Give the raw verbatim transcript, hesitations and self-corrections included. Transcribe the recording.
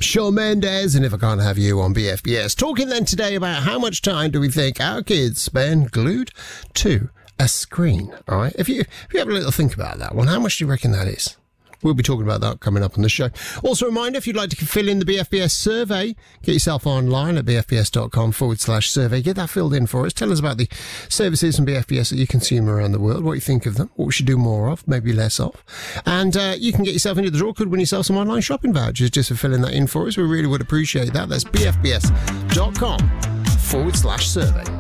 Shawn Mendes, and If I Can't Have You on B F B S. Talking then today about how much time do we think our kids spend glued to a screen, all right? If you, if you have a little think about that one, how much do you reckon that is? We'll be talking about that coming up on the show. Also, a reminder, if you'd like to fill in the B F B S survey, get yourself online at bfbs.com forward slash survey. Get that filled in for us. Tell us about the services from B F B S that you consume around the world, what you think of them, what we should do more of, maybe less of. And uh, you can get yourself into the draw. Could win yourself some online shopping vouchers just for filling that in for us. We really would appreciate that. That's bfbs.com forward slash survey.